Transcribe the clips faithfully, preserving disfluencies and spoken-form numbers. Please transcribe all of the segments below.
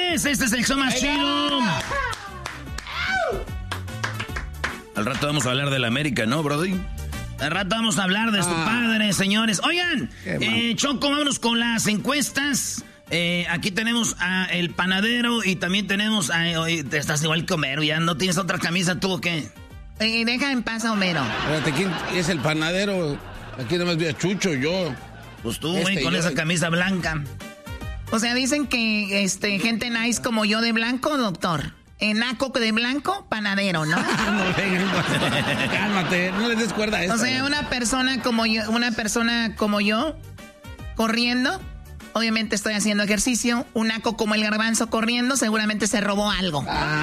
señores, este es el show más chido. Al rato vamos a hablar de la América, ¿no, Brody? Al rato vamos a hablar de su ah. padre, señores. Oigan, eh, Choco, vámonos con las encuestas. Eh, aquí tenemos a el panadero y también tenemos a... Oye, estás igual que Homero, ¿ya no tienes otra camisa tú o qué? Eh, deja en paz a Homero. Espérate, ¿quién es el panadero? Aquí nomás vi a Chucho, yo. Pues tú, güey, este, con yo, esa camisa blanca. O sea, dicen que este gente nice como yo de blanco, doctor. Naco de blanco, panadero, ¿no? Cálmate, no le des cuerda a eso. O sea, una persona como yo, una persona como yo, corriendo, obviamente estoy haciendo ejercicio. Un naco como el Garbanzo corriendo, seguramente se robó algo.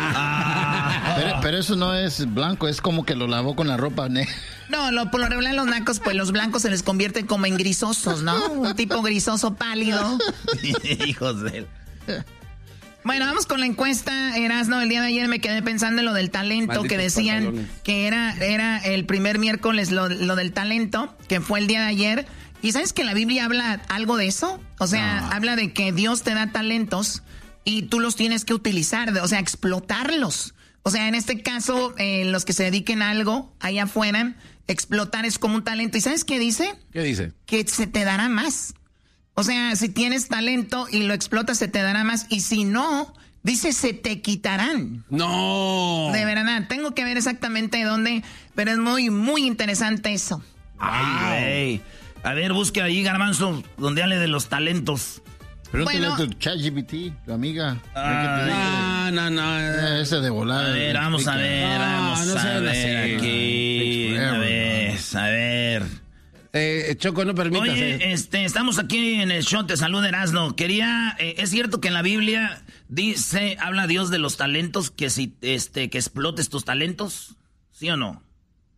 Ah. Pero, pero eso no es blanco, es como que lo lavó con la ropa negra. No, lo, por lo regular los nacos, pues los blancos se les convierten como en grisosos, ¿no? Un tipo grisoso pálido. Hijos de él. Bueno, vamos con la encuesta, Erasno. El día de ayer me quedé pensando en lo del talento, Malditos que decían pantalones. que era, era el primer miércoles lo, lo del talento, que fue el día de ayer. ¿Y sabes que la Biblia habla algo de eso? O sea, no. habla de que Dios te da talentos y tú los tienes que utilizar, o sea, explotarlos. O sea, en este caso, eh, los que se dediquen a algo allá afuera, explotar es como un talento. ¿Y sabes qué dice? ¿Qué dice? Que se te dará más. O sea, si tienes talento y lo explotas, se te dará más. Y si no, dice, se te quitarán. No. De verdad, tengo que ver exactamente dónde, pero es muy, muy interesante eso. Ay, güey. A ver, busque ahí, Garbanzo, donde hable de los talentos. Pregúntale bueno, a tu ChatGPT, tu amiga. Ah, no, no, no. Eh, ese de volar. A ver, vamos a ver, vamos no, no a ver aquí. A ver, a ver. Eh, Choco, no permitas. Oye, eh. este, estamos aquí en el show Te Saluda Erasno. Quería, eh, es cierto que en la Biblia dice, habla Dios de los talentos, que si, este, que explotes tus talentos, ¿sí o no?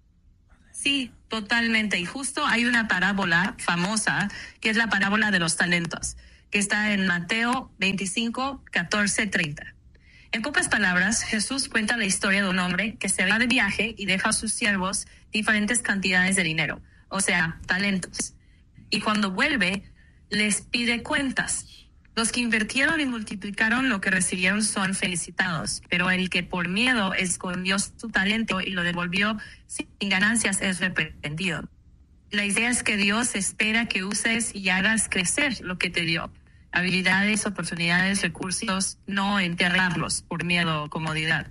Sí, totalmente. Y justo hay una parábola famosa, que es la parábola de los talentos, que está en Mateo veinticinco, catorce, treinta. En pocas palabras, Jesús cuenta la historia de un hombre que se va de viaje y deja a sus siervos diferentes cantidades de dinero. O sea, talentos. Y cuando vuelve, les pide cuentas. Los que invirtieron y multiplicaron lo que recibieron son felicitados, pero el que por miedo escondió su talento y lo devolvió sin ganancias es reprendido. La idea es que Dios espera que uses y hagas crecer lo que te dio. Habilidades, oportunidades, recursos, no enterrarlos por miedo o comodidad.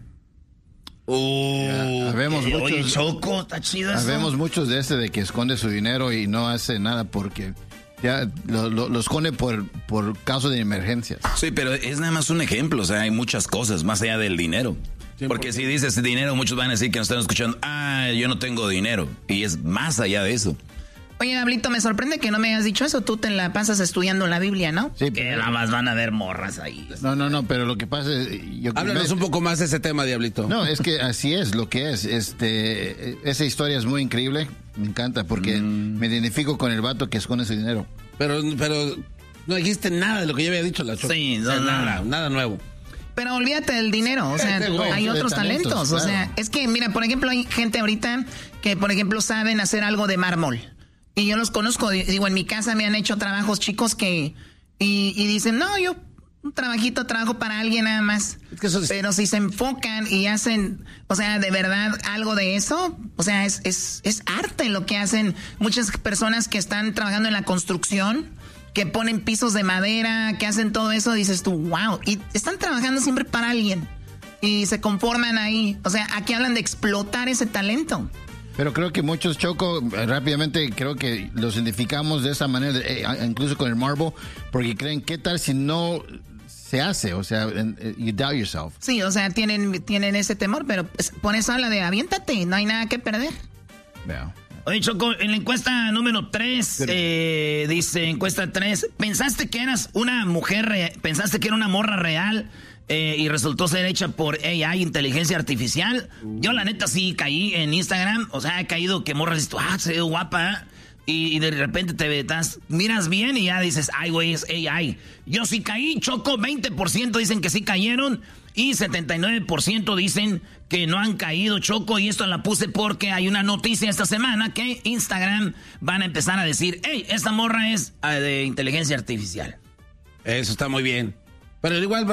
Oh, habemos eh, muchos, oye, Choco, está chido eso. Habemos muchos de ese de que esconde su dinero y no hace nada porque ya lo, lo, lo esconde por, por caso de emergencias. Sí, pero es nada más un ejemplo, o sea, hay muchas cosas más allá del dinero. Porque si dices dinero, muchos van a decir que nos están escuchando, ah, yo no tengo dinero, y es más allá de eso. Oye, Diablito, me sorprende que no me hayas dicho eso. Tú te la pasas estudiando la Biblia, ¿no? Sí, que nada más van a ver morras ahí. No, no, no, pero lo que pasa es... Yo, Háblanos me, un poco más de ese tema, Diablito. No, es que así es lo que es. Este, esa historia es muy increíble. Me encanta porque mm. me identifico con el vato que esconde su dinero. Pero, pero no dijiste nada de lo que yo había dicho, la Choco. Sí, no, o sea, nada, nada, nada nuevo. Pero olvídate del dinero, o sea, este, hay otros talentos, talentos claro. O sea, es que, mira, por ejemplo, hay gente ahorita que, por ejemplo, saben hacer algo de mármol. Y yo los conozco, digo, en mi casa me han hecho trabajos chicos que, y, y dicen, no, yo un trabajito trabajo para alguien nada más. Es que eso es... Pero si se enfocan y hacen, o sea, de verdad algo de eso, o sea, es, es, es arte lo que hacen muchas personas que están trabajando en la construcción, que ponen pisos de madera, que hacen todo eso, dices tú, wow, y están trabajando siempre para alguien y se conforman ahí. O sea, aquí hablan de explotar ese talento. Pero creo que muchos, Choco, rápidamente creo que los identificamos de esa manera, eh, incluso con el marble, porque creen, ¿qué tal si no se hace? O sea, you doubt yourself. Sí, o sea, tienen, tienen ese temor, pero pones habla de aviéntate, no hay nada que perder. Veo. Oye, Choco, en la encuesta número tres, eh, dice, encuesta tres, ¿pensaste que eras una mujer, pensaste que era una morra real eh, y resultó ser hecha por A I, inteligencia artificial? Uh. Yo la neta sí caí en Instagram, o sea, he caído que morras dices tú, ah, se ve guapa, y, y de repente te estás, miras bien y ya dices, ay, güey, es A I. Yo sí caí, Choco, veinte por ciento dicen que sí cayeron y setenta y nueve por ciento dicen que no han caído, Choco, y esto la puse porque hay una noticia esta semana que Instagram van a empezar a decir, hey, esta morra es de inteligencia artificial. Eso está muy bien. Pero igual va a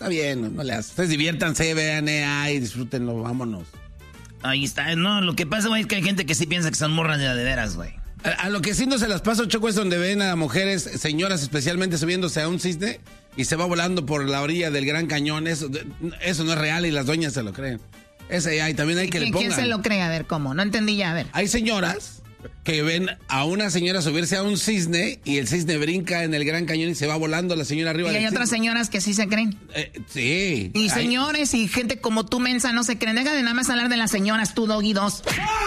está bien, no, no le haces. Ustedes diviértanse, vean E A y disfrútenlo, vámonos. Ahí está, no, lo que pasa, güey, es que hay gente que sí piensa que son morras de, de veras, güey. A, a lo que sí no se las paso, Choco, es donde ven a mujeres, señoras especialmente, subiéndose a un cisne y se va volando por la orilla del Gran Cañón. Eso, eso no es real y las doñas se lo creen. Ese hay, también hay que le pongan. ¿Quién se lo cree? A ver, ¿cómo? No entendí ya, a ver. Hay señoras que ven a una señora subirse a un cisne y el cisne brinca en el Gran Cañón y se va volando la señora arriba y del hay otras cisne. señoras que sí se creen. Eh, sí. Y hay... señores y gente como tú, mensa, no se creen. Deja de nada más hablar de las señoras, tú, Doggy dos.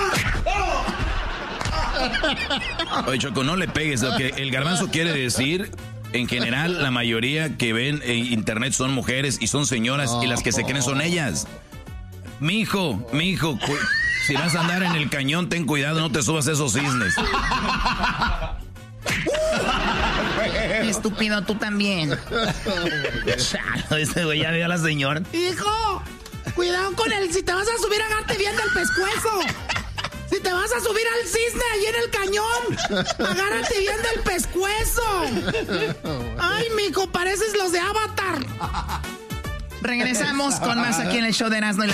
Oye, Choco, no le pegues. Lo que el Garbanzo quiere decir, en general, la mayoría que ven en internet son mujeres y son señoras y las que se creen son ellas. Mijo, mijo, cu- si vas a andar en el cañón, ten cuidado, no te subas a esos cisnes. Estúpido, tú también. Chalo, ese güey ya vio a la señora. Hijo, cuidado con él. Si te vas a subir, agárrate bien del pescuezo. Si te vas a subir al cisne ahí en el cañón, agárrate bien del pescuezo. Ay, mijo, pareces los de Avatar. Regresamos con más aquí en el show de Erasmo y la